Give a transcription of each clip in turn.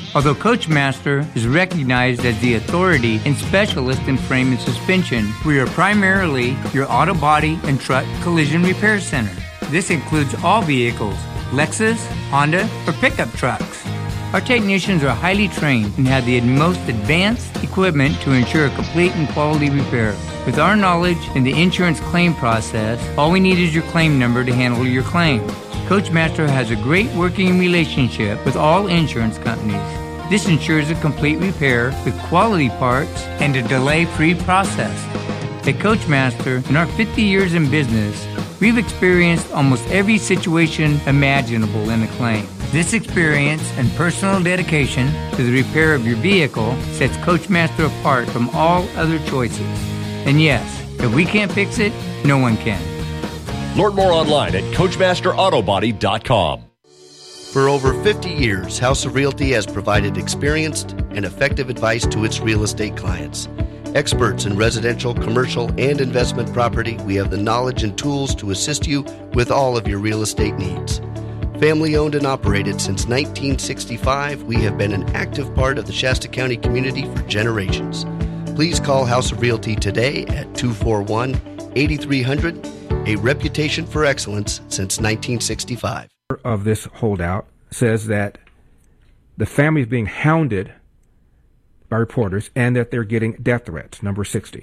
Although Coachmaster is recognized as the authority and specialist in frame and suspension, we are primarily your auto body and truck collision repair center. This includes all vehicles, Lexus, Honda, or pickup trucks. Our technicians are highly trained and have the most advanced equipment to ensure a complete and quality repair. With our knowledge in the insurance claim process, all we need is your claim number to handle your claim. Coachmaster has a great working relationship with all insurance companies. This ensures a complete repair with quality parts and a delay-free process. At Coachmaster, in our 50 years in business, we've experienced almost every situation imaginable in a claim. This experience and personal dedication to the repair of your vehicle sets Coachmaster apart from all other choices. And yes, if we can't fix it, no one can. Learn more online at CoachmasterAutoBody.com. For over 50 years, House of Realty has provided experienced and effective advice to its real estate clients. Experts in residential, commercial, and investment property, we have the knowledge and tools to assist you with all of your real estate needs. Family owned and operated since 1965, we have been an active part of the Shasta County community for generations. Please call House of Realty today at 241-8300, a reputation for excellence since 1965. Of this holdout says that the family is being hounded by reporters and that they're getting death threats. Number 60.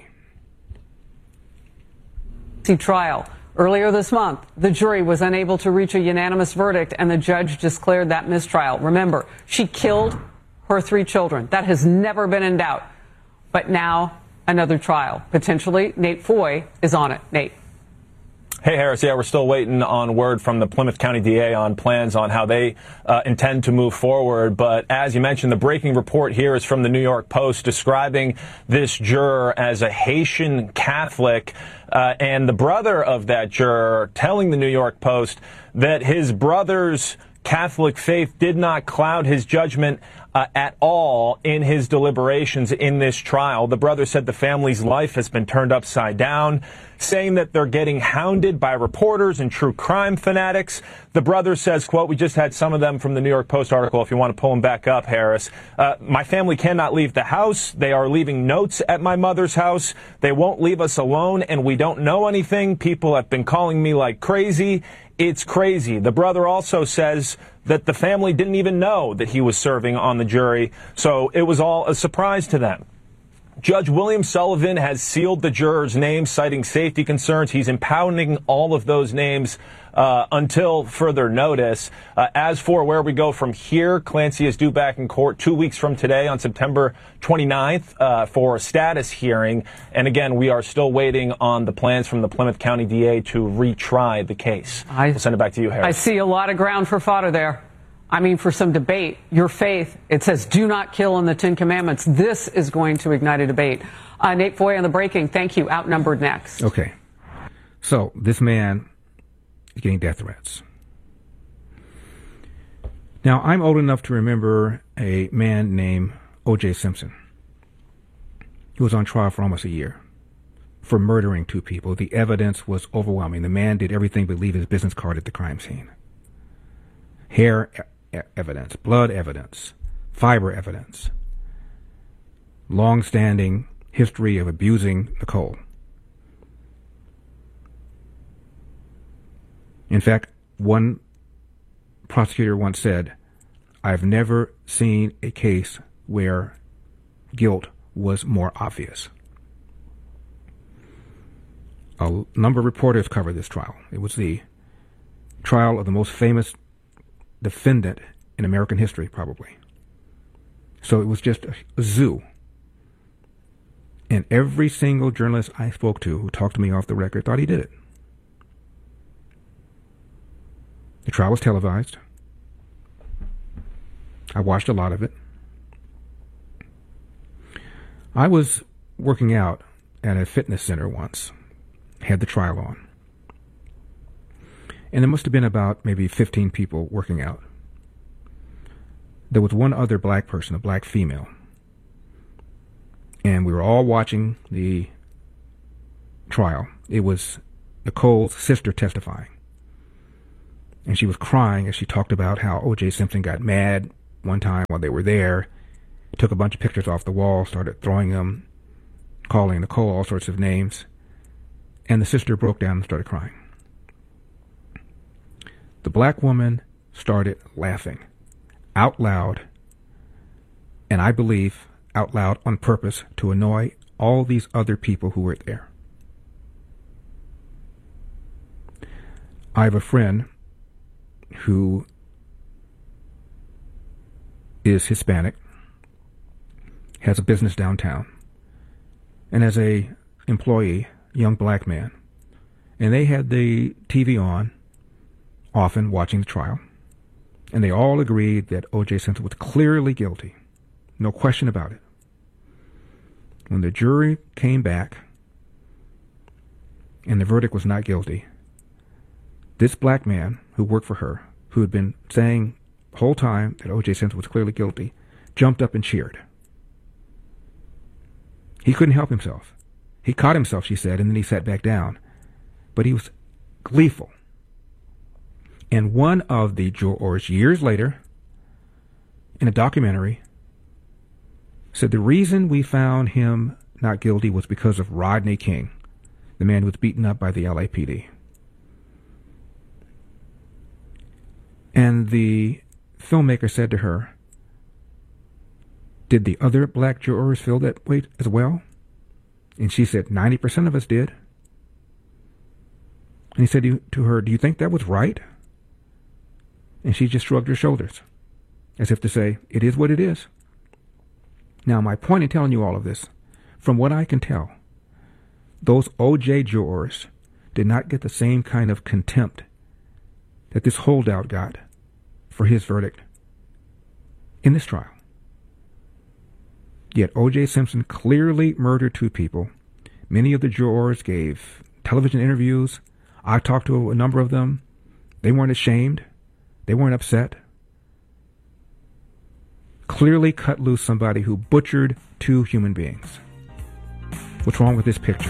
Trial. Earlier this month, the jury was unable to reach a unanimous verdict and the judge declared that mistrial. Remember, she killed her 3 children. That has never been in doubt. But now, another trial. Potentially, Nate Foy is on it. Nate. Hey, Harris. Yeah, we're still waiting on word from the Plymouth County DA on plans on how they intend to move forward. But as you mentioned, the breaking report here is from the New York Post describing this juror as a Haitian Catholic. And the brother of that juror telling the New York Post that his brother's Catholic faith did not cloud his judgment at all in his deliberations in this trial. The brother said the family's life has been turned upside down, saying that they're getting hounded by reporters and true crime fanatics. The brother says, quote, we just had some of them from the New York Post article, if you want to pull them back up, Harris. My family cannot leave the house. They are leaving notes at my mother's house. They won't leave us alone, and we don't know anything. People have been calling me like crazy. It's crazy. The brother also says that the family didn't even know that he was serving on the jury, so it was all a surprise to them. Judge William Sullivan has sealed the jurors' names, citing safety concerns. He's impounding all of those names until further notice. As for where we go from here, Clancy is due back in court 2 weeks from today on September 29th for a status hearing. And again, we are still waiting on the plans from the Plymouth County DA to retry the case. We'll send it back to you, Harris. I see a lot of ground for fodder there. I mean, for some debate. Your faith, it says, do not kill in the 10 Commandments. This is going to ignite a debate. Nate Foy on the breaking. Thank you. Outnumbered next. Okay. So this man is getting death threats. Now, I'm old enough to remember a man named O.J. Simpson. He was on trial for almost a year for murdering 2 people. The evidence was overwhelming. The man did everything but leave his business card at the crime scene. Hair evidence, blood evidence, fiber evidence, long-standing history of abusing Nicole. In fact, one prosecutor once said, I've never seen a case where guilt was more obvious. A number of reporters covered this trial. It was the trial of the most famous defendant in American history, probably. So it was just a zoo. And every single journalist I spoke to who talked to me off the record thought he did it. The trial was televised. I watched a lot of it. I was working out at a fitness center once, had the trial on. And there must have been about maybe 15 people working out. There was one other black person, a black female. And we were all watching the trial. It was Nicole's sister testifying. And she was crying as she talked about how O.J. Simpson got mad one time while they were there, took a bunch of pictures off the wall, started throwing them, calling Nicole all sorts of names, and the sister broke down and started crying. The black woman started laughing out loud, and I believe out loud on purpose to annoy all these other people who were there. I have a friend who is Hispanic, has a business downtown, and as a employee, young black man, and they had the TV on, often watching the trial, and they all agreed that O.J. Simpson was clearly guilty, no question about it. When the jury came back and the verdict was not guilty, this black man who worked for her, who had been saying the whole time that O.J. Simpson was clearly guilty, jumped up and cheered. He couldn't help himself. He caught himself, she said, and then he sat back down. But he was gleeful. And one of the jurors, years later, in a documentary, said the reason we found him not guilty was because of Rodney King, the man who was beaten up by the LAPD. And the filmmaker said to her, did the other black jurors feel that way as well? And she said, 90% of us did. And he said to her, do you think that was right? And she just shrugged her shoulders, as if to say, it is what it is. Now, my point in telling you all of this, from what I can tell, those O.J. jurors did not get the same kind of contempt that this holdout got for his verdict in this trial. Yet O.J. Simpson clearly murdered two people. Many of the jurors gave television interviews. I talked to a number of them. They weren't ashamed. They weren't upset. Clearly cut loose somebody who butchered two human beings. What's wrong with this picture?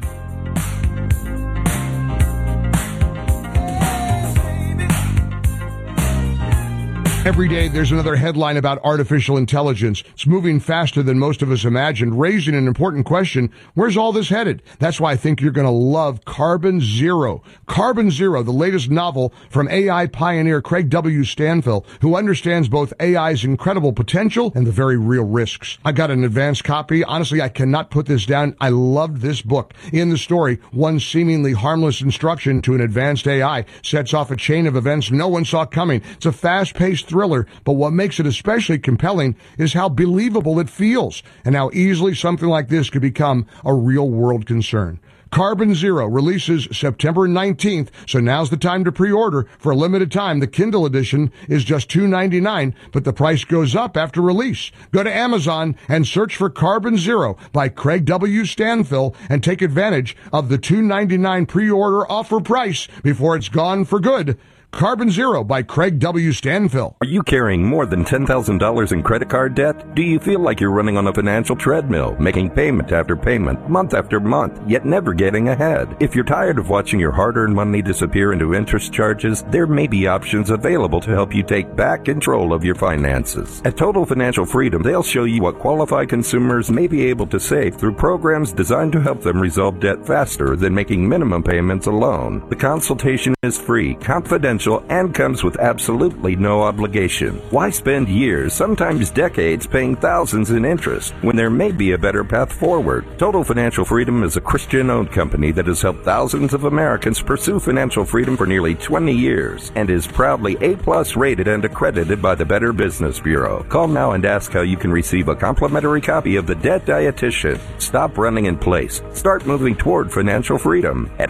Every day, there's another headline about artificial intelligence. It's moving faster than most of us imagined, raising an important question. Where's all this headed? That's why I think you're going to love Carbon Zero. Carbon Zero, the latest novel from AI pioneer Craig W. Stanfill, who understands both AI's incredible potential and the very real risks. I got an advanced copy. Honestly, I cannot put this down. I loved this book. In the story, one seemingly harmless instruction to an advanced AI sets off a chain of events no one saw coming. It's a fast-paced thriller, but what makes it especially compelling is how believable it feels and how easily something like this could become a real-world concern. Carbon Zero releases September 19th, so now's the time to pre-order. For a limited time, the Kindle edition is just $2.99, but the price goes up after release. Go to Amazon and search for Carbon Zero by Craig W. Stanfill and take advantage of the $2.99 pre-order offer price before it's gone for good. Carbon Zero by Craig W. Stanfill. Are you carrying more than $10,000 in credit card debt? Do you feel like you're running on a financial treadmill, making payment after payment, month after month, yet never getting ahead? If you're tired of watching your hard-earned money disappear into interest charges, there may be options available to help you take back control of your finances. At Total Financial Freedom, they'll show you what qualified consumers may be able to save through programs designed to help them resolve debt faster than making minimum payments alone. The consultation is free, confidential, and comes with absolutely no obligation. Why spend years, sometimes decades, paying thousands in interest when there may be a better path forward? Total Financial Freedom is a Christian-owned company that has helped thousands of Americans pursue financial freedom for nearly 20 years and is proudly A+ rated and accredited by the Better Business Bureau. Call now and ask how you can receive a complimentary copy of The Debt Dietitian. Stop running in place. Start moving toward financial freedom at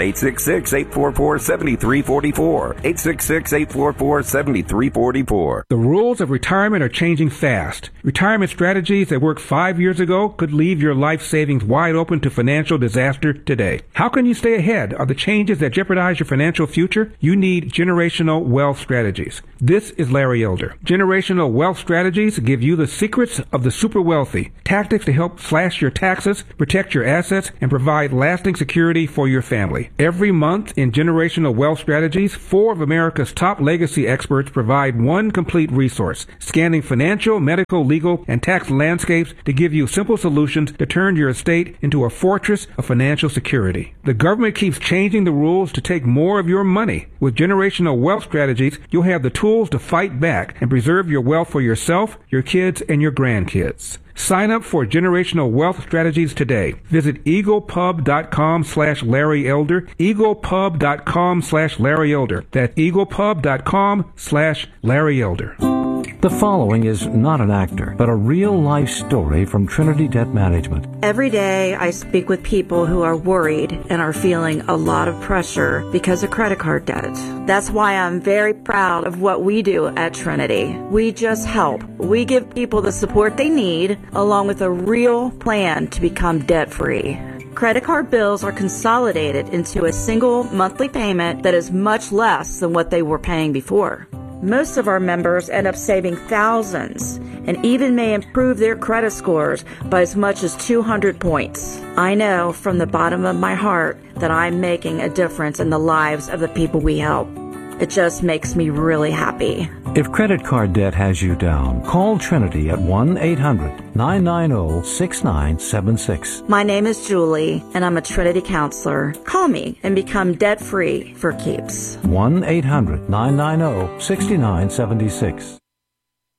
866-844-7344. 866-844-7344. The rules of retirement are changing fast. Retirement strategies that worked 5 years ago could leave your life savings wide open to financial disaster today. How can you stay ahead of the changes that jeopardize your financial future? You need generational wealth strategies. This is Larry Elder. Generational wealth strategies give you the secrets of the super wealthy, tactics to help slash your taxes, protect your assets, and provide lasting security for your family. Every month in Generational Wealth Strategies, 4 of America's America's top legacy experts provide one complete resource, scanning financial, medical, legal, and tax landscapes to give you simple solutions to turn your estate into a fortress of financial security. The government keeps changing the rules to take more of your money. With generational wealth strategies, you'll have the tools to fight back and preserve your wealth for yourself, your kids, and your grandkids. Sign up for Generational Wealth Strategies today. Visit eaglepub.com/Larry Elder, eaglepub.com/Larry Elder. That's eaglepub.com/Larry Elder. The following is not an actor, but a real-life story from Trinity Debt Management. Every day I speak with people who are worried and are feeling a lot of pressure because of credit card debt. That's why I'm very proud of what we do at Trinity. We just help. We give people the support they need, along with a real plan to become debt-free. Credit card bills are consolidated into a single monthly payment that is much less than what they were paying before. Most of our members end up saving thousands and even may improve their credit scores by as much as 200 points. I know from the bottom of my heart that I'm making a difference in the lives of the people we help. It just makes me really happy. If credit card debt has you down, call Trinity at 1-800-990-6976. My name is Julie, and I'm a Trinity counselor. Call me and become debt-free for keeps. 1-800-990-6976.